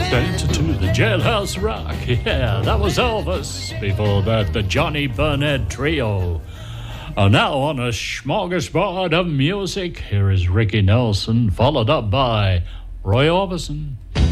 Dancing to the Jailhouse Rock. Yeah, that was Elvis. Before that, the Johnny Burnett Trio. Now on a smorgasbord of music, here is Ricky Nelson, followed up by Roy Orbison.